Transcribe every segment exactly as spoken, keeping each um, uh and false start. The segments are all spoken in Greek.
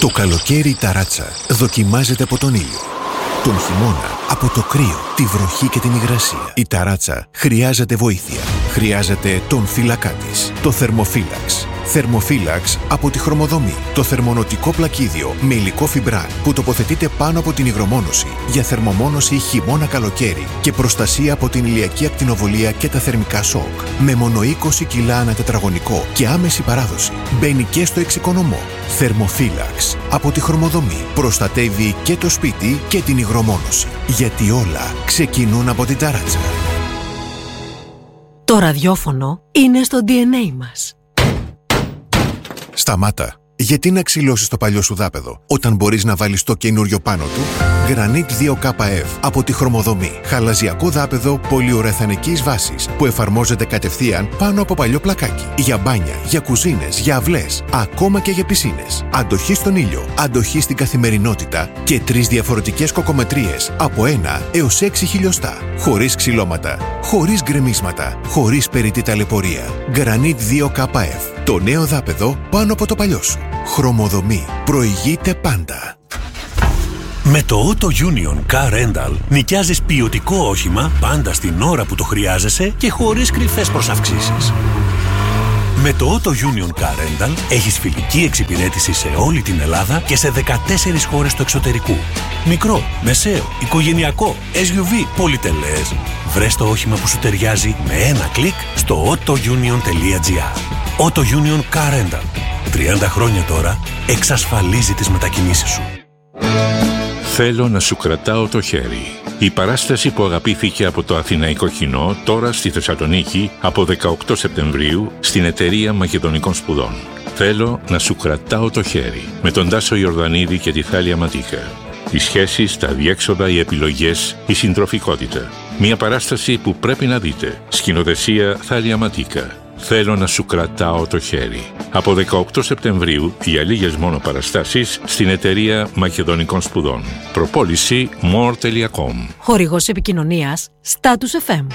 Το καλοκαίρι η ταράτσα δοκιμάζεται από τον ήλιο. Τον χειμώνα από το κρύο, τη βροχή και την υγρασία. Η ταράτσα χρειάζεται βοήθεια. Χρειάζεται τον φύλακά της, το θερμοφύλαξ. Θερμοφύλαξ από τη χρωμοδομή. Το θερμονοτικό πλακίδιο με υλικό φιμπράν που τοποθετείται πάνω από την υγρομόνωση για θερμομόνωση χειμώνα-καλοκαίρι και προστασία από την ηλιακή ακτινοβολία και τα θερμικά σοκ. Με μόνο είκοσι κιλά ανά τετραγωνικό και άμεση παράδοση. Μπαίνει και στο εξοικονομό. Θερμοφύλαξ από τη χρωμοδομή. Προστατεύει και το σπίτι και την υγρομόνωση. Γιατί όλα ξεκινούν από την ταράτσα. Το ραδιόφωνο είναι στο ντι εν έι μας. Σταμάτα. Γιατί να ξυλώσεις το παλιό σου δάπεδο, όταν μπορείς να βάλεις το καινούριο πάνω του? Granit δύο κέι εφ από τη χρωμοδομή. Χαλαζιακό δάπεδο πολυουρεθανικής βάσης που εφαρμόζεται κατευθείαν πάνω από παλιό πλακάκι. Για μπάνια, για κουζίνες, για αυλές, ακόμα και για πισίνες. Αντοχή στον ήλιο, αντοχή στην καθημερινότητα και τρεις διαφορετικές κοκομετρίες από ένα έως έξι χιλιοστά. Χωρίς ξυλώματα, χωρίς γκρεμίσματα, χωρίς περιττή ταλαιπωρία. Granit δύο κέι εφ. Το νέο δάπεδο πάνω από το παλιό σου. Χρωμοδομή. Προηγείται πάντα. Με το Auto Union Car Rental νοικιάζεις ποιοτικό όχημα πάντα στην ώρα που το χρειάζεσαι και χωρίς κρυφές προσαυξήσεις. Με το Auto Union Car Rental έχεις φιλική εξυπηρέτηση σε όλη την Ελλάδα και σε δεκατέσσερις χώρες του εξωτερικού. Μικρό, μεσαίο, οικογενειακό, ες γιου βι, πολυτελές. Βρες το όχημα που σου ταιριάζει με ένα κλικ στο autounion τελεία τζι άρ. Auto Union Car Rental. τριάντα χρόνια τώρα εξασφαλίζει τις μετακινήσεις σου. Θέλω να σου κρατάω το χέρι. Η παράσταση που αγαπήθηκε από το αθηναϊκό κοινό τώρα στη Θεσσαλονίκη από δεκαοκτώ Σεπτεμβρίου στην Εταιρεία Μακεδονικών Σπουδών. Θέλω να σου κρατάω το χέρι με τον Τάσο Ιορδανίδη και τη Θάλια Ματίκα. Οι σχέσεις, τα διέξοδα, οι επιλογές, η συντροφικότητα. Μια παράσταση που πρέπει να δείτε. Σκηνοθεσία Θάλια Ματίκα. Θέλω να σου κρατάω το χέρι. Από δεκαοκτώ Σεπτεμβρίου για λίγες μόνο παραστάσεις στην Εταιρεία Μακεδονικών Σπουδών. Προπόληση more τελεία com. Χορηγός επικοινωνίας Status εφ εμ.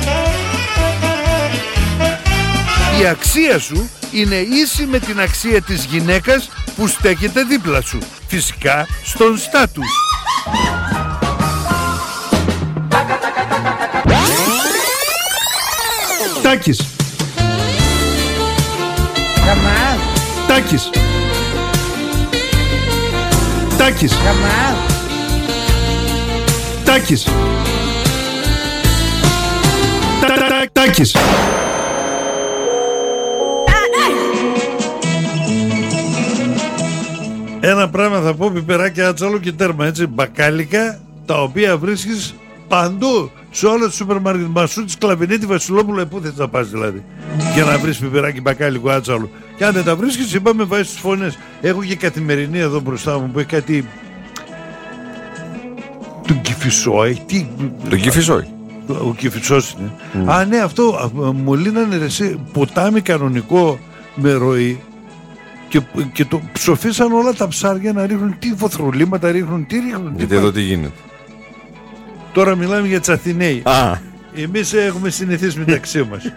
Η αξία σου είναι ίση με την αξία της γυναίκας που στέκεται δίπλα σου. Φυσικά στον Status. Τάκης. Τάκης. Τάκης. Τάκης. Τάκης. Ένα πράγμα θα πω, πιπεράκι άτσαλο και τέρμα, έτσι, μπακάλικα, τα οποία βρίσκεις παντού, σε όλα τα σούπερ μάρκετ. Μασούτης, Κλαβινίτη, Βασιλόπουλο, πού θες να πας δηλαδή, για να βρεις πιπεράκι μπακάλικο άτσαλο? Και αν δεν τα βρίσκεις, είπαμε, βάζεις τις φωνές. Έχω και Καθημερινή εδώ μπροστά μου που έχει κάτι... Τον Κηφισόη, τι... Τον Κηφισόη. Ο Κηφισός είναι. Mm. Α, ναι, αυτό μου λύνανε εσύ, ποτάμι κανονικό με ροή. Και, και το ψοφίσαν όλα τα ψάρια να ρίχνουν, τι βοθρολίματα ρίχνουν, τι ρίχνουν. Γιατί εδώ τι γίνεται? Τώρα μιλάμε για τις Αθηναίοι. Α. Εμείς έχουμε συνηθίσει μεταξύ μας.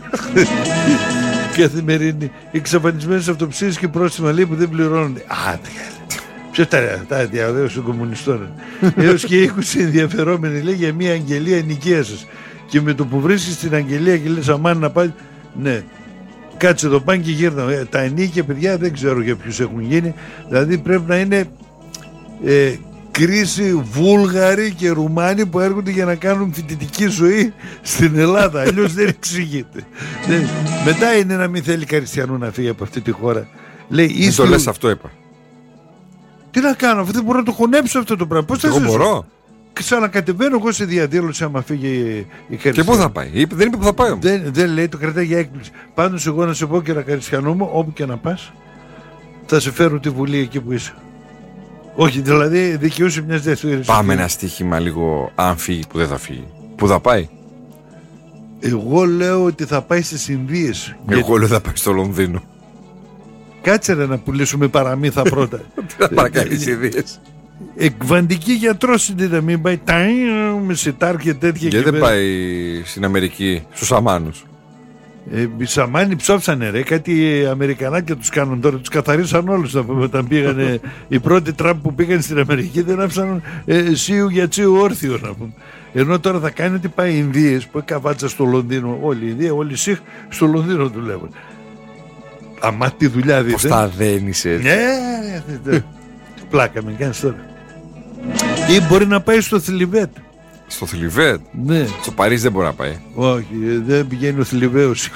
Καθημερινή. Εξαφανισμένες αυτοψίες και πρόστιμα, λέει, που δεν πληρώνονται. Α, ποιος τα, τα διαδέως των κομμουνιστών. Έως και είκοσι ενδιαφερόμενοι, λέει, για μια αγγελία ενοικίασης. Και με το που βρίσκεις την αγγελία και λες αμάν να πάει, ναι, κάτσε εδώ, πάνε και γύρνα. Ε, τα ενίκια, παιδιά, δεν ξέρω για ποιους έχουν γίνει. Δηλαδή πρέπει να είναι ε, κρίση Βούλγαροι και Ρουμάνοι που έρχονται για να κάνουν φοιτητική ζωή στην Ελλάδα. Αλλιώς δεν εξηγείται. Δεν. Μετά είναι να μην θέλει Καριστιανού να φύγει από αυτή τη χώρα. Λέει, δεν το λες αυτό, είπα. Τι να κάνω, αυτό δεν μπορώ να το χωνέψω αυτό το πράγμα. Πώς θα εγώ μπορώ. Ξανακατεβαίνω εγώ σε διαδήλωση άμα φύγει η Καριστιανού. Και πού θα πάει? Είπε, δεν είπε που θα πάει όμως. Δεν, δεν λέει, το κρατάει για έκπληξη. Πάντως εγώ να σε πω, κύριε Καριστιανού μου, όπου και να πας, θα σε φέρω τη Βουλή εκεί που είσαι. Όχι, δηλαδή δικαιούσε μιας δεύτερης. Πάμε ένα στοίχημα λίγο, αν φύγει, που δεν θα φύγει. Πού θα πάει? Εγώ λέω ότι θα πάει στις Ινδίες. Εγώ γιατί... λέω θα πάει στο Λονδίνο. Κάτσε ρε να πουλήσουμε παραμύθα πρώτα. Τι να παρακαλεί τις Ινδίες? Εκβαντική γιατρός είναι να μην πάει με σιτάρ και τέτοια. Γιατί δεν πάει στην Αμερική στους αμάνους? Ε, οι Σαμάνοι ψόψανε ρε, κάτι Αμερικανάκια τους κάνουν τώρα, τους καθαρίσαν όλους να πούμε, όταν πήγανε οι πρώτοι Τραμπ που πήγαν στην Αμερική δεν άφησαν ε, σίου για τσίου όρθιο να πούμε. Ενώ τώρα θα κάνει ότι πάει οι Ινδίες που καβάτσα στο Λονδίνο, όλη η Ινδία, όλοι οι Σιχ στο Λονδίνο δουλεύουν. Αμά τη δουλειά δείτε. Πώς τα δένεις έτσι. Ναι, πλάκα με κάνεις τώρα. Ή μπορεί να πάει στο Θλιβέτ. Στο Θλιβέτ. Ναι. Στο Παρίσι δεν μπορεί να πάει. Όχι, δεν πηγαίνει ο Θλιβαίος.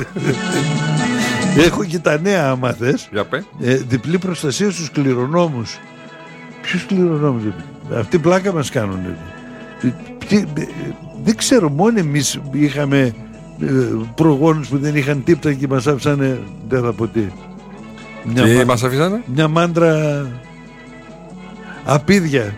Έχω και τα νέα άμα θες. Για πέ. Ε, διπλή προστασία στους κληρονόμους. Ποιους κληρονόμους? Αυτή πλάκα μας κάνουν. Τι, δεν ξέρω, μόνο εμείς είχαμε προγόνους που δεν είχαν τίποτα και μας άφησανε, δεν θα πω τι. Μια Τι μα... μας αφήσανε? Μια μάντρα απίδια.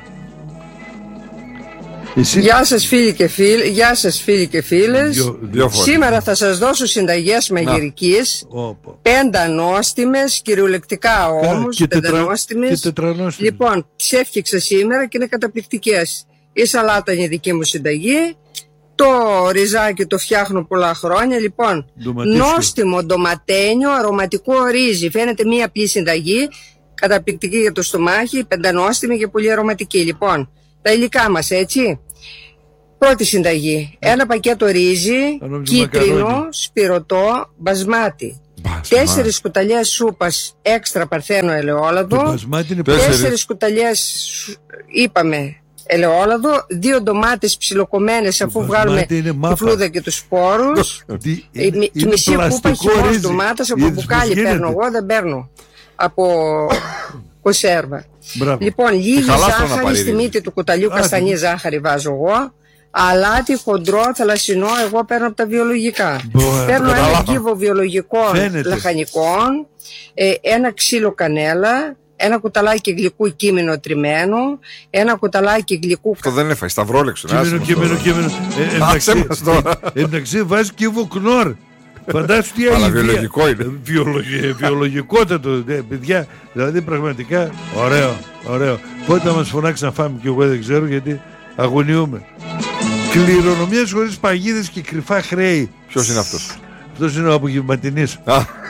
Εσύ... Γεια σας φίλοι και φίλοι, γεια σας φίλοι και φίλες. Δυο, δυο Σήμερα θα σας δώσω συνταγές μαγειρικής, πέντε ανώστιμες, κυριολεκτικά όμως, πεντανώστιμες. Λοιπόν, τις έφτιαξα σήμερα και είναι καταπληκτικές. Η σαλάτα είναι η δική μου συνταγή. Το ριζάκι το φτιάχνω πολλά χρόνια. Λοιπόν, ντοματίσιο. Νόστιμο ντοματένιο, αρωματικό ρύζι. Φαίνεται μία απλή συνταγή, καταπληκτική για το στομάχι, πεντανόστιμη και πολύ αρωματική. Λοιπόν, τα υλικά μας, έτσι. Πρώτη συνταγή. Ένα πακέτο ρύζι, κίτρινο, μακαρόνι. Σπυρωτό, μπασμάτι. Τέσσερις κουταλιές σούπας έξτρα παρθένο ελαιόλαδο. Τέσσερις κουταλιές, είπαμε, ελαιόλαδο. Δύο ντομάτες ψιλοκομμένες αφού βγάλουμε τη φλούδα και τους σπόρους. Και μισή κούπα χυμός ντομάτας από μπουκάλι παίρνω εγώ, δεν παίρνω από κονσέρβα. Μπράβο. Λοιπόν, λίγη ζάχαρη στη μύτη του κουταλιού, καστανή ζάχαρη βάζω εγώ. Αλάτι χοντρό, θαλασσινό, εγώ παίρνω από τα βιολογικά. Μπο, παίρνω ένα κύβο βιολογικών λαχανικών, ε, ένα ξύλο κανέλα, ένα κουταλάκι γλυκού κείμενο τριμμένο, ένα κουταλάκι γλυκού. Αυτό δεν είναι φάει, σταυρόλεξο. Κείμενο, κείμενο, κείμενο. Εντάξει, βάζει κύβο κνόρ. Φαντάσου τι αλλά βιολογικό είναι. Βιολογι, βιολογικότατο, παιδιά. Δηλαδή πραγματικά ωραίο, ωραίο. Πότε θα μας φωνάξει να φάμε και εγώ δεν ξέρω γιατί αγωνιούμε. Κληρονομιές χωρίς παγίδες και κρυφά χρέη. Ποιος είναι αυτός? Αυτός είναι ο απογευματινής.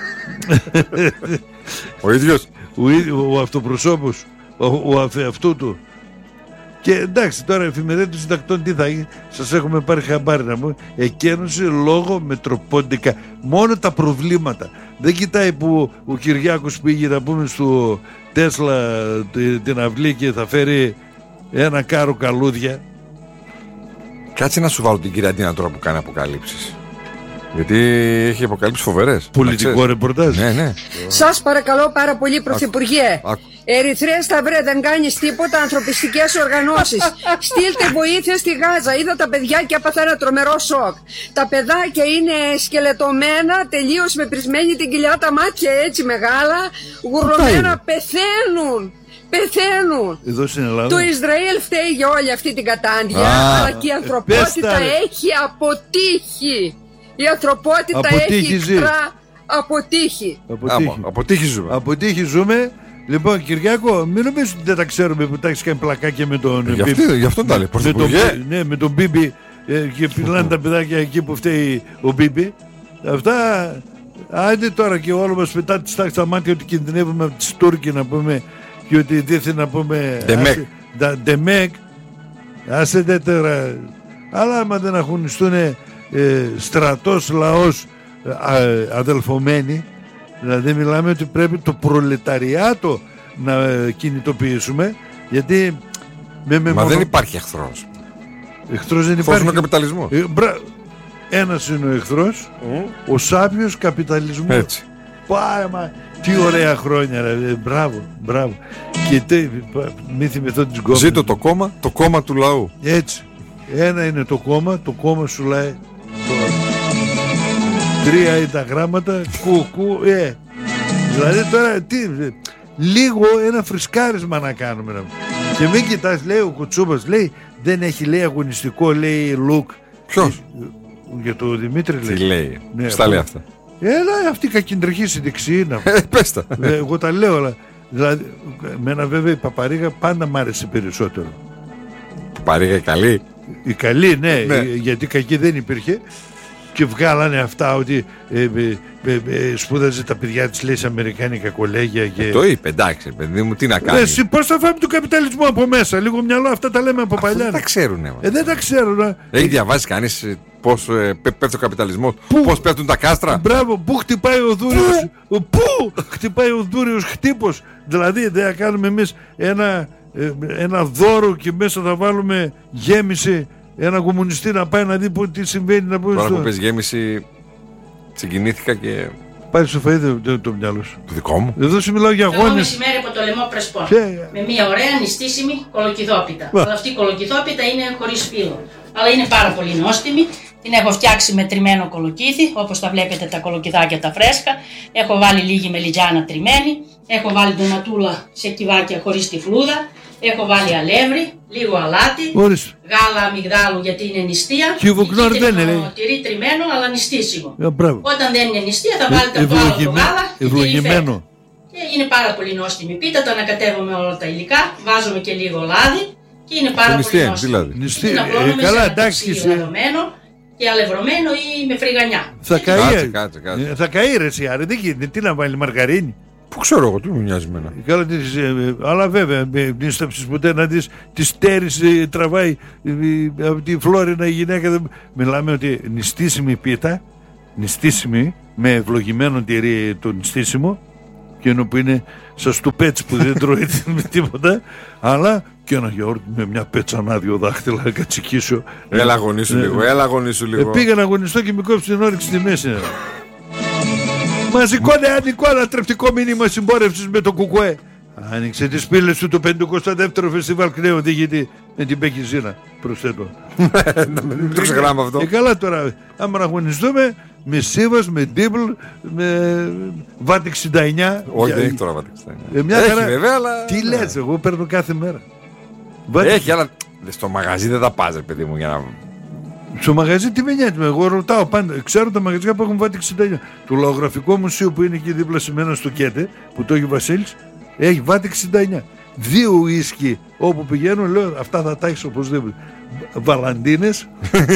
Ο ίδιος. Ο, ο αυτοπροσώπος. Ο, ο αφ, αυτού του. Και εντάξει, τώρα η εφημερίδα των συντακτών τι θα γίνει? Σας έχουμε πάρει χαμπάρι να πούμε. Εκένωση λόγω μετροπόντικα. Μόνο τα προβλήματα. Δεν κοιτάει που ο Κυριάκος πήγε να πούμε στο Τέσλα την αυλή και θα φέρει ένα κάρο καλούδια. Κάτσε να σου βάλω την κυρία Ντίνα τώρα που κάνει αποκαλύψεις. Γιατί έχει αποκαλύψεις φοβερές. Πολιτικό ρεπορτάζ. Ναι, ναι. Σας παρακαλώ πάρα πολύ, Πρωθυπουργέ. Ερυθρέα Σταυρέ, δεν κάνεις τίποτα. Ανθρωπιστικές οργανώσεις. Στείλτε βοήθεια στη Γάζα. Είδα τα παιδιά και έπαθα ένα τρομερό σοκ. Τα παιδάκια είναι σκελετωμένα, τελείως με πρισμένη την κοιλιά, τα μάτια έτσι μεγάλα, γουρλωμένα, πεθαίνουν. Πεθαίνουν. Εδώ στην Ελλάδα. Το Ισραήλ φταίει για όλη αυτή την κατάντια, Α, αλλά και η ανθρωπότητα έχει αποτύχει. Η ανθρωπότητα αποτύχει, έχει εκτρά αποτύχει. Αποτύχει. Αποτύχει ζούμε. Αποτύχει ζούμε. Λοιπόν, Κυριάκο, μην νομίζεις ότι δεν τα ξέρουμε που τα έχεις κάνει πλακάκια με τον ε, Μπίμπι. Γι' αυτό τα λέει. Με τον, ναι, με τον Μπίμπι ε, και πιλάνε τα παιδάκια εκεί που φταίει ο Μπίμπι. Αυτά, άντε τώρα και όλο μας πετά τη στάξη στα μάτια ότι κινδυνεύουμε από τις Τούρκοι να πούμε και ότι δίθεν να πούμε Ντεμέκ. Ντεμέκ. Άσε δε τώρα. Αλλά άμα δεν αγωνιστούν ε, στρατός, λαός ε, αδελφωμένοι, δηλαδή μιλάμε ότι πρέπει το προλεταριάτο να ε, κινητοποιήσουμε, γιατί με, με μα μονο... δεν υπάρχει εχθρός. Εχθρός δεν υπάρχει. υπάρχει. Είναι ο καπιταλισμός. Ε, μπρα... Ένας είναι ο εχθρός, mm. ο σάπιος καπιταλισμός. Έτσι. Πάρα, μα, τι ωραία χρόνια, ρε. Ε, μπράβο, μπράβο. Και τε, μη θυμηθώ τις γκόμενες. Ζήτω το κόμμα, το κόμμα του λαού. Έτσι. Ένα είναι το κόμμα, το κόμμα σου λέει το... Τρία είναι τα γράμματα, κου, κου, ε. Δηλαδή τώρα, τι, λίγο ένα φρισκάρισμα να κάνουμε. Να... Και μην κοιτάς, λέει ο Κουτσούμπας, λέει, δεν έχει, λέει, αγωνιστικό, λέει, look. Ποιος? Για το Δημήτρη, λέει. Τι λέει, ναι, στα λέει αυτά. Έλα, αυτή η κακεντρική στη δεξί είναι. Ε, πες τα. Εγώ τα λέω, αλλά, δηλαδή, εμένα βέβαια η Παπαρίγα πάντα μ' άρεσε περισσότερο. Παπαρίγα η καλή. Η καλή, ναι, ναι, γιατί κακή δεν υπήρχε. και βγάλανε αυτά ότι ε, ε, ε, ε, σπούδαζε τα παιδιά της, λέει, σε αμερικάνικα κολέγια και... Το είπε, εντάξει παιδί μου, τι να κάνει. Εσύ πώς θα φάμε τον καπιταλισμό από μέσα, λίγο μυαλό, αυτά τα λέμε από παλιά. Δεν τα ξέρουνε. Ε, δεν τα ξέρουν. Έχει διαβάσει κανείς πώς ε, πέφτει ο καπιταλισμός, πώς πέφτουν τα κάστρα? Μπράβο, πού χτυπάει ο Δούριος, πού χτυπάει ο Δούριος χτύπος. Δηλαδή δεν θα κάνουμε εμείς ένα, ε, ένα δώρο και μέσα θα βάλουμε γέμιση, ένα κομμουνιστή να πάει να δει τι συμβαίνει. Να Τώρα στο... που πες γέμιση, συγκινήθηκα και... Πάει στο φαΐ το, το μυαλό σου. Το δικό μου. Εδώ σου μιλάω για αγώνες. Εγώ μεσημέρι από το λαιμό Πρεσπών. Και... με μια ωραία νηστίσιμη κολοκυθόπιτα. Αλλά αυτή η κολοκυθόπιτα είναι χωρίς φύλλο. Αλλά είναι πάρα πολύ νόστιμη. Την έχω φτιάξει με τριμμένο κολοκύθι, όπως τα βλέπετε τα κολοκυθάκια τα φρέσκα. Έχω βάλει λίγη μελιτζάνα τριμμένη. Έχω βάλει ντοματούλα σε κυβάκια χωρίς τη φλούδα. Έχω βάλει αλεύρι, λίγο αλάτι, Ορίς. γάλα αμυγδάλου γιατί είναι νηστεία. Και δεν είναι. Τυρί τριμμένο αλλά νηστίσιμο. Ε, Όταν δεν είναι νηστεία θα βάλετε ε, το άλλο το γάλα ευλογημένο. Και είναι πάρα πολύ νόστιμη πίτα, το ανακατεύουμε όλα τα υλικά, βάζουμε και λίγο λάδι και είναι πάρα πολύ νόστιμη. Δηλαδή. Την απλώνουμε σε ένα τοξίδι λαδωμένο και αλευρωμένο ή με φρυγανιά. Θα καεί, θα καεί ρε εσύ, άρα δεν γίνεται, τι να βάλει μαργαρίνη. Πού ξέρω εγώ, τι μου νοιάζει εμένα. Καλά, αλλά βέβαια, μην σταψεις ποτέ να δεις τη στέρηση τραβάει από τη Φλόρινα η γυναίκα. Μιλάμε ότι νηστίσιμη πίτα, νηστίσιμη με ευλογημένο τυρί το νηστίσιμο, και ενώ που είναι σαν στουπέτσι που δεν τρώει με τίποτα, αλλά και ένα γιαούρτι με μια πέτσανα δύο δάχτυλα να κατσικίσω. Έλα αγωνίσου ε, λίγο, έλα αγωνίσου λίγο. Ε, πήγα να αγωνιστώ και με κόψει την όρεξη στη μέση. Μαζικό νεανικό ανατρεπτικό μήνυμα συμπόρευσης με το Κουκουέ. Άνοιξε τις πύλες του το πενηκοστό δεύτερο φεστιβάλ Κνέου Διηγητή με την Μπέκη Ζήνα. Προσθέτω. Μην το ξεχνάμε αυτό. Και καλά τώρα, άμα αγωνιστούμε με Σίβας, με Ντίμπλ, με Βάτι εξήντα εννιά. Όχι, δεν έχει τώρα Βάτι εξήντα εννιά. Ε, μια έχει χαρά... βέβαια, αλλά... Τι λες, εγώ παίρνω κάθε μέρα. Έχει, αλλά στο μαγαζί δεν θα πας, ρε παιδί μου, για να... Στο μαγαζί τι με νοιάζει, εγώ ρωτάω πάντα. Ξέρω τα μαγαζιά που έχουν Βάτι εξήντα εννιά. Το λαογραφικό μουσείο που είναι εκεί δίπλα σημαίνω στο Κέτε, που το έχει ο Βασίλης, έχει Βάτι εξήντα εννιά. Δύο ουίσκι όπου πηγαίνω, λέω αυτά θα τα έχεις οπωσδήποτε. Βαλαντίνες,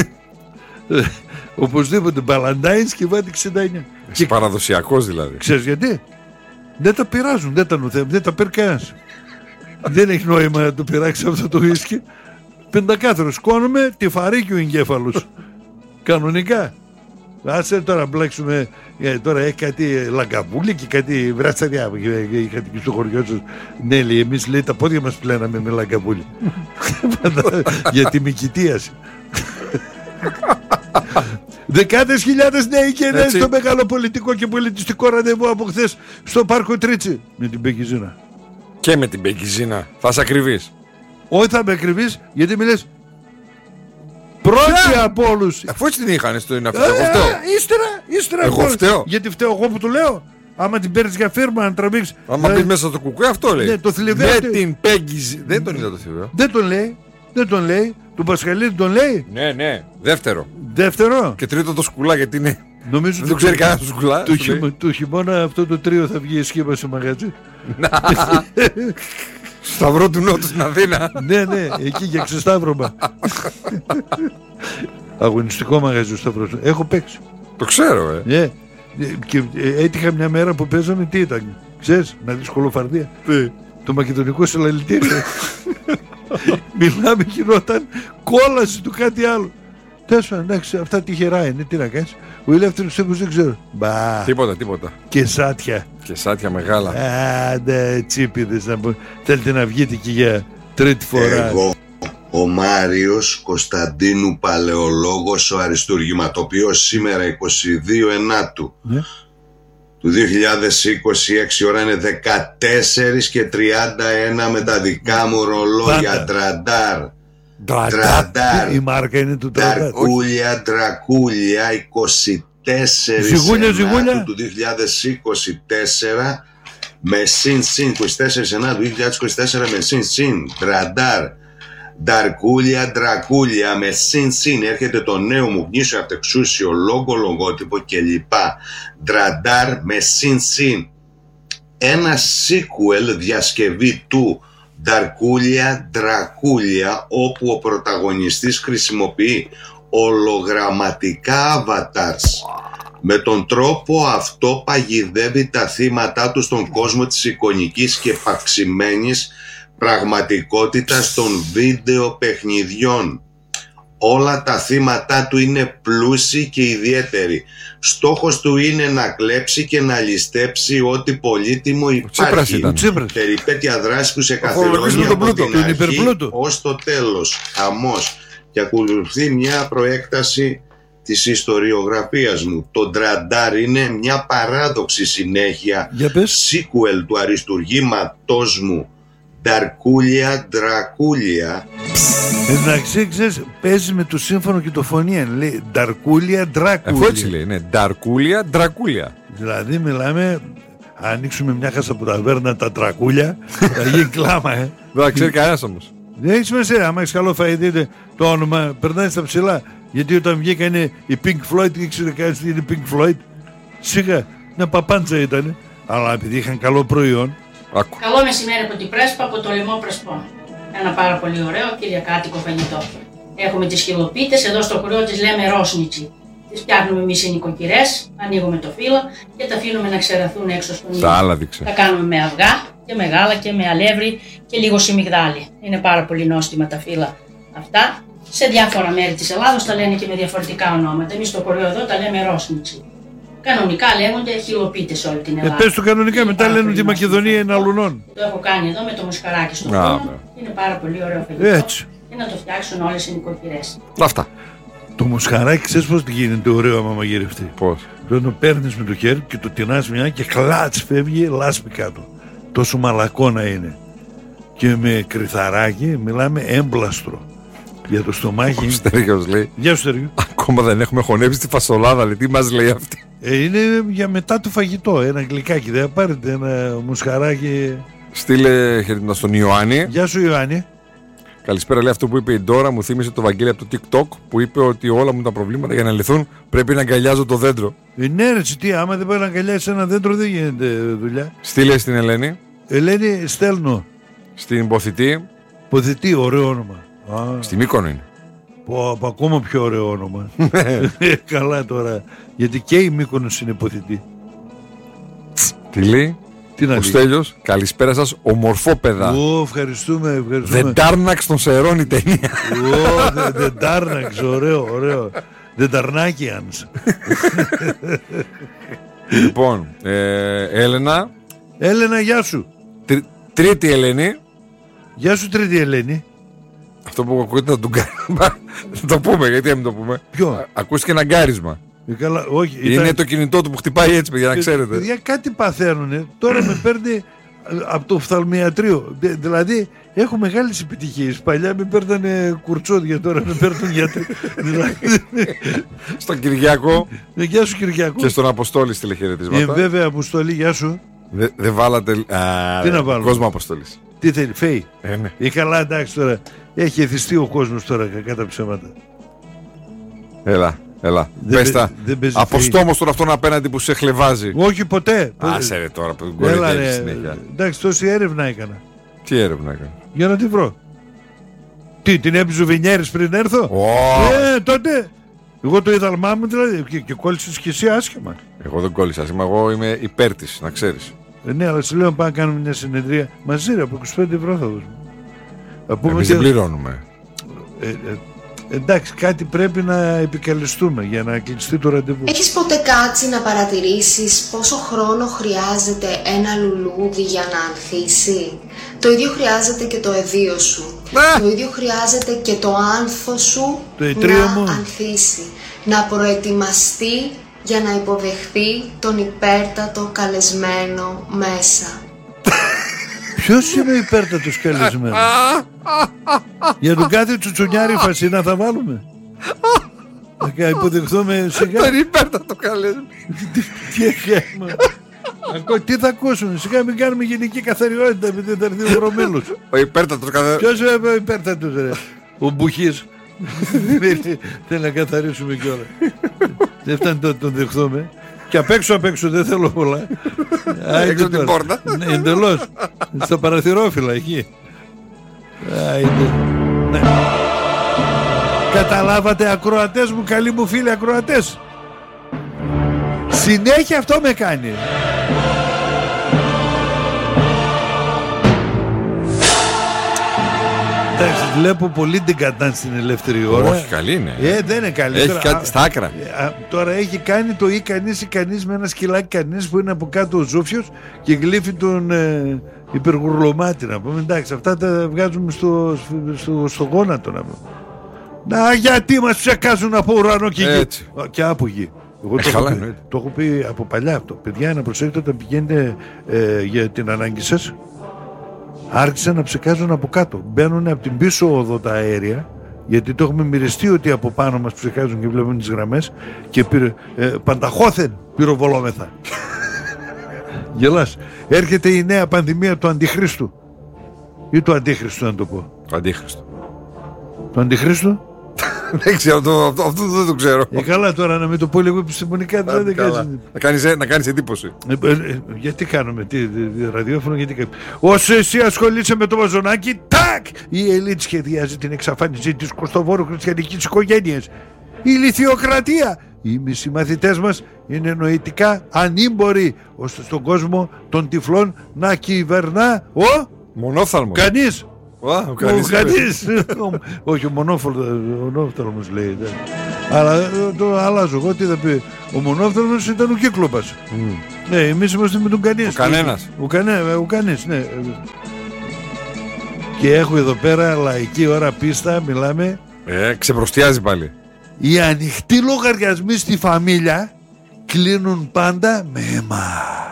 οπωσδήποτε Μπαλαντάινς και Βάτι εξήντα εννιά. Είσαι παραδοσιακός δηλαδή. Ξέρεις γιατί? Δεν τα πειράζουν, δεν τα νοθεύουν, δεν τα παίρνει κανένας. Δεν έχει νόημα να το πειράξει αυτό το ουίσκι. Πεντακάθαρο, σκόνομαι τυφαρίκι ο εγκέφαλος. Κανονικά. Άσε τώρα μπλέξουμε. Τώρα έχει κάτι λαγκαμπούλι και κάτι βρατσαριά. Είχατε και στο χωριό σας. Ναι, λέει, εμείς λέει τα πόδια μας πλέναμε με λαγκαμπούλι. Για τη μικητίαση. Δεκάδες χιλιάδες νέοι και νέες στο μεγάλο πολιτικό και πολιτιστικό ραντεβού από χθες στο Πάρκο Τρίτσι. Με την Μπέκη Ζήνα. Και με την Μπέκη Ζήνα. Θα σε ακριβείς. Όχι, θα με ακριβείς, γιατί με λες πρώτοι από όλους. Αφού έτσι την είχαν στο είναι αυτό. Εγώ φταίω. Ύστερα, ύστερα. Εγώ φταίω. Γιατί φταίω εγώ που του λέω. Άμα την παίρνεις για φίρμα να τραβήξεις. Άμα μπει μέσα στο κουκουέ, αυτό λέει. Ναι, το με την Μπέκη Ζήνα. Δεν τον είδα το θηλυβαίο. Δεν τον λέει. Δεν τον λέει. Του Πασχαλίδη τον λέει. Ναι, ναι. Δεύτερο. Δεύτερο. Και τρίτο το σκουλά, γιατί είναι. Νομίζω δεν το ξέρει κανένα το σκουλά. Του, χειμω, του χειμώνα αυτό το τρίο θα βγει σχήμα σε μαγαζί. Σταυρό του Νότου στην Αθήνα. Ναι, ναι, εκεί για ξεσταύρωμα. Αγωνιστικό μαγαζί του Σταυρό. Έχω παίξει. Το ξέρω, ε. Ναι. Και έτυχα μια μέρα που παίζαμε, τι ήταν. Ξέρεις, να δεις κολοφαρδία. Το μακεδονικό συλλαλητήριο. Μιλάμε, γινόταν κόλαση του κάτι άλλο. Τέσσερα, εντάξει, αυτά τυχερά είναι, τι να κάνεις. Ο ελεύθερος τύπος δεν ξέρω. Μπα. Τίποτα, τίποτα. Και σάτια. Και σάτια μεγάλα. Άντε, τσίπιδες να πω. Θέλετε να βγείτε και για τρίτη φορά. Εγώ, ο Μάριος Κωνσταντίνου Παλαιολόγος, ο αριστουργηματοποιός, σήμερα είκοσι δύο ενάτου. Ναι. Του δύο χιλιάδες είκοσι έξι, ώρα είναι δεκατέσσερις και τριάντα ένα με τα δικά μου ρολόγια. Τραντάρ. Τραντάρ. Η μάρκα είναι του Τραντάρ. Ντρακούλια, Ντρακούλια, είκοσι τέσσερα ζυγούλια, ζυγούλια. Του δύο χιλιάδες είκοσι τέσσερα με συν συν. είκοσι τέσσερα ενάτου του δύο χιλιάδες είκοσι τέσσερα με συν συν. Τραντάρ. Νταρκούλια, Ντρακούλια με συν συν. Έρχεται το νέο μου γνήσιο αυτεξούσιο λόγο, λογότυπο κλπ. Ντραντάρ με συν συν. Ένα sequel διασκευή του Νταρκούλια, Ντρακούλια, όπου ο πρωταγωνιστής χρησιμοποιεί ολογραμματικά avatars. Με τον τρόπο αυτό παγιδεύει τα θύματα του στον κόσμο της εικονικής και παυξημένης πραγματικότητας των βίντεο παιχνιδιών. Όλα τα θύματα του είναι πλούσιοι και ιδιαίτεροι. Στόχος του είναι να κλέψει και να ληστέψει ό,τι πολύτιμο υπάρχει. Περιπέτεια δράση που σε καθιερώνει από την αρχή ως το τέλος. Χαμός. Και ακολουθεί μια προέκταση της ιστοριογραφίας μου. Το Ντραντάρ είναι μια παράδοξη συνέχεια, sequel του αριστουργήματός μου Νταρκούλια Ντρακούλια. Εντάξει, ξέρεις, παίζει με το σύμφωνο και το φωνήεν. Λέει Νταρκούλια Ντρακούλια. Αφού έτσι λέει, ναι, Νταρκούλια Ντρακούλια. Δηλαδή μιλάμε, ανοίξουμε μια χασαποταβέρνα τα Ντρακούλια, θα γίνει κλάμα, ε. Δεν θα ξέρει κανένας όμως. Δεν έχει σημασία, άμα έχεις καλό φαΐ, δείτε το όνομα, περνάει στα ψηλά. Γιατί όταν βγήκα είναι η Pink Floyd, και ήξερε κανείς τι είναι Pink Floyd. Σίγα, μια παπάντσα ήταν, αλλά επειδή είχαν καλό προϊόν. Άκου. Καλό μεσημέρι από την Πρέσπα, από το λαιμό Πρεσπών. Ένα πάρα πολύ ωραίο κυριακάτικο φαγητό. Έχουμε τις χυλοπίτες, εδώ στο χωριό τις λέμε ρόσνιτσι. Τις φτιάχνουμε εμείς οι νοικοκυρές, ανοίγουμε το φύλλο και τα αφήνουμε να ξεραθούν έξω στον ήλιο. Τα άλλα δείξε. Τα κάνουμε με αυγά και με γάλα και με αλεύρι και λίγο σιμιγδάλι. Είναι πάρα πολύ νόστιμα τα φύλλα αυτά. Σε διάφορα μέρη της Ελλάδος τα λένε και με διαφορετικά ονόματα. Εμείς στο χωριό εδώ τα λέμε ρόσνιτσι. Κανονικά λέγονται χυλοπίτες σε όλη την Ελλάδα. Ε, πες το κανονικά, είναι μετά λένε ότι η Μακεδονία είναι αλουνών. Το έχω κάνει εδώ με το μοσχαράκι στο φούρνο. Είναι πάρα πολύ ωραίο φαγητό. Έτσι. Και να το φτιάξουν όλες οι νοικοκυρές. Αυτά. Το μοσχαράκι, ξέρεις πώς γίνεται ωραίο άμα μαγειρευτεί? Πώς? Το παίρνεις με το χέρι και το τεινάς μια και κλάτς φεύγει λάσπη κάτω. Τόσο μαλακόνα είναι. Και με κρυθαράκι μιλάμε έμπλαστρο. Για το στομάχι. Ο Στέργιος λέει. Γεια σου Στέργιο. Ακόμα δεν έχουμε χωνέψει τη φασολάδα, λέει. Τι μας λέει αυτή? Ε, είναι για μετά το φαγητό. Ένα γλυκάκι. Δεν πάρετε ένα μουσχαράκι. Στείλε χαιρετικά στον Ιωάννη. Γεια σου Ιωάννη. Καλησπέρα, λέει. Αυτό που είπε η Ντόρα μου θύμισε το Βαγγέλη από το TikTok που είπε ότι όλα μου τα προβλήματα για να λυθούν πρέπει να αγκαλιάζω το δέντρο. Ε, ναι, ρε, τι, άμα δεν πάει να αγκαλιάσει ένα δέντρο δεν γίνεται δουλειά. Στείλε στην Ελένη. Ελένη, στέλνω. Στην Ποθητή. Ποθητή, ωραίο όνομα. Α. Στη Μύκονο είναι. Πω, ακόμα πιο ωραίο όνομα. Καλά τώρα. Γιατί και η Μύκονος είναι Ποθητή. Τι λέει? Τι να ο Στέλιος, καλησπέρα σας, ομορφόπαιδα. Ω, ευχαριστούμε, ευχαριστούμε. Δεν τάρναξ τον Σερών η ταινία. Ω, δεν τάρναξ, ωραίο, ωραίο. Δεν ταρνάκιανς. Λοιπόν, ε, Έλενα. Έλενα, γεια σου. Τρι, τρίτη Ελένη. Γεια σου τρίτη Ελένη. Αυτό που ακούγεται να του γκάρισμα. Θα το πούμε, γιατί να μην το πούμε. Ποιο? Ακούστηκε ένα γκάρισμα. Καλά, όχι, είναι ήταν... το κινητό του που χτυπάει έτσι, παιδιά, να ξέρετε. Παιδιά, κάτι παθαίνουνε. Τώρα με παίρνει από το οφθαλμιατρίο. Δηλαδή, έχω μεγάλες επιτυχίες. Παλιά με παίρνανε κουρτσόδια, τώρα με παίρνουν γιατροί. Στον Κυριάκο. Γεια σου Κυριάκο. Και στον Αποστόλη στείλε χαιρετίσματα. Ε, βέβαια, Αποστόλη, γεια σου. Δεν δε βάλατε. Α, τι να βάλω? Κόσμο Αποστόλης. Τι θέλει, φέει. Ε, ναι. Ή καλά, εντάξει τώρα. Έχει εθιστεί ο κόσμος τώρα, κακά τα ψέματα. Έλα. Έλα, πες τα. Από στόμος τον αυτόν απέναντι που σε χλεβάζει. Όχι ποτέ. Άσε ρε τώρα που κορυδεύεις συνέχεια. Εντάξει, τόση έρευνα έκανα. Τι έρευνα έκανα? Για να τη βρω. Τι, την έπιζε Βινιέρης πριν έρθω? Oh. Ε, τότε. Εγώ το είδαλμά μου δηλαδή και, και κόλλησες και εσύ άσχημα. Εγώ δεν κόλλησα άσχημα, εγώ είμαι υπέρ της, να ξέρεις. Ε, ναι, αλλά σου λέω πάμε να κάνουμε μια συνεδρία. Μαζί ρε, από είκοσι πέντε ευρώ θα δώσουμε. Εμείς δεν πληρώνουμε. Ε, ε, Εντάξει, κάτι πρέπει να επικαλεστούμε για να κλειστεί το ραντεβού. Έχεις ποτέ κάτσει να παρατηρήσεις πόσο χρόνο χρειάζεται ένα λουλούδι για να ανθίσει? Το ίδιο χρειάζεται και το εδίο σου. Α! Το ίδιο χρειάζεται και το άνθος σου το να μου. ανθίσει. Να προετοιμαστεί για να υποδεχθεί τον υπέρτατο καλεσμένο μέσα. Ποιος είναι ο υπέρτατος καλεσμένος? Για τον κάθε τσουτσουνιάρη φασίνα θα βάλουμε. Θα υποδεχθούμε σιγά. Τον υπέρτατο καλεσμένο. Τι έκαμε? Τι θα ακούσουμε? Σιγά μην κάνουμε γενική καθαριότητα επειδή θα έρθει ο Βρωμήλος. Ο υπέρτατος καθαριότητα. Ποιος είναι ο υπέρτατος ρε? Ο Μπουχής. Θέλει να καθαρίσουμε κιόλα. Δεν φτάνει το τον δεχθούμε. Και απ' έξω απ' έξω δεν θέλω πολλά. Έξω την πόρτα. Ναι, εντελώς. Στα παραθυρόφυλλα εκεί. Ναι. Καταλάβατε, ακροατές μου, καλοί μου φίλοι ακροατές? Συνέχεια αυτό με κάνει. Εντάξει, βλέπω πολύ την κατάν στην ελεύθερη ώρα. Όχι, καλή είναι. Ε, δεν είναι καλή. Έχει τώρα, κάτι στα άκρα. Α, α, τώρα έχει κάνει το ή κανείς ή κανείς με ένα σκυλάκι κανείς που είναι από κάτω ο Ζούφιος και γλύφει τον ε, υπεργουρλωμάτι, να πούμε. Εντάξει, αυτά τα βγάζουμε στο, στο, στο γόνατο, να πούμε. Να, γιατί μας ψεκάζουν από ουρανό και γη. Και από γη. Εγώ το, έχω πει, το έχω πει από παλιά αυτό. Παιδιά, να προσέχετε όταν πηγαίνετε ε, για την ανάγκη σας. Άρχισαν να ψεκάζουν από κάτω. Μπαίνουν από την πίσω οδό τα αέρια, γιατί το έχουμε μοιριστεί ότι από πάνω μας ψεκάζουν και βλέπουν τις γραμμές και πυρ, ε, πανταχώθεν πυροβολόμεθα. Γελάς. Έρχεται η νέα πανδημία του Αντιχρίστου. Ή του Αντίχριστου, να το πω. Το Αντίχριστο. Το Αντιχρίστου. Δεν ξέρω, αυτό, αυτό, αυτό δεν το ξέρω. Ε, καλά τώρα να με το πω λίγο επιστημονικά. Δηλαδή, να κάνεις, να κάνεις εντύπωση. Ε, ε, γιατί κάνουμε, τι, τι, ραδιόφωνο, γιατί κάνουμε. Όσο εσύ ασχολείσαι με το μαζονάκι, τάκ! Η ελίτ σχεδιάζει την εξαφάνιση της κοστοβόρου χριστιανικής οικογένειας. Η λιθιοκρατία. Οι μισημαθητές μας είναι νοητικά ανήμποροι, ώστε στον κόσμο των τυφλών να κυβερνά ο μονόφθαλμος. Κανείς. Wow, ο κανείς, κανείς. Όχι, ο μονόφθαλμος λέει. Αλλά το αλλάζω εγώ, τι θα πει. Ο μονόφθαλμος ήταν ο Κύκλοπας. Mm. Ναι, εμείς είμαστε με τον κανείς. Ο κανένας. Ο, κανέ, ο κανείς, ναι. Και έχω εδώ πέρα λαϊκή ώρα πίστα, μιλάμε. Ε, ξεπροστιάζει πάλι. Οι ανοιχτοί λογαριασμοί στη φαμίλια κλείνουν πάντα με αίμα.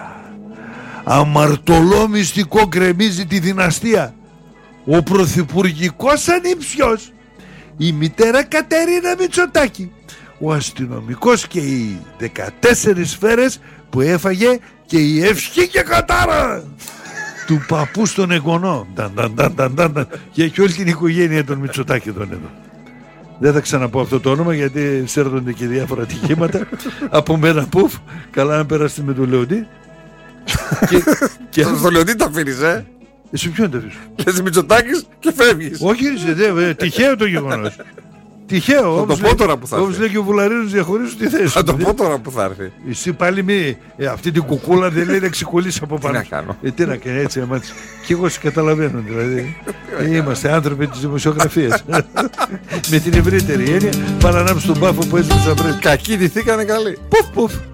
Αμαρτωλό μυστικό γκρεμίζει τη δυναστεία. Ο πρωθυπουργικός ανήψιος, η μητέρα Κατερίνα Μητσοτάκη, ο αστυνομικός και οι δεκατέσσερις σφαίρες που έφαγε και η ευχή και κατάρα του παππού στον εγγονό. Και έχει όλη την οικογένεια των Μητσοτάκη εδώ εδώ. Δεν θα ξαναπώ αυτό το όνομα γιατί σέρνονται και διάφορα ατυχήματα. Από μένα πουφ, καλά να περάσετε με τον Λεοντή. Και στο Λεοντή τα αφήνεις, ε. Εσύ ποιον τα αφήσω? Λες Μητσοτάκης και φεύγεις. Όχι, δε, τυχαίο το γεγονός. Τυχαίο. Θα το πω τώρα που θα έρθει. Όπως λέει και ο Βουλαρίνος, διαχωρίζουν τη θέση. Θα το πω τώρα που θα έρθει. Εσύ πάλι μη, ε, αυτή την κουκούλα δεν λέει να ξεκολλήσει από πάνω. Τι να κάνω. Ε, τι να κάνω, έτσι αμάτς. Και εγώ σε καταλαβαίνω δηλαδή. Είμαστε άνθρωποι της δημοσιογραφίας. Με την ευρύτερη έννοια, παρά να στον πάφο που έζησε να πρέπει. Κακοί ντυθήκανε καλοί. Πουφ, πουφ.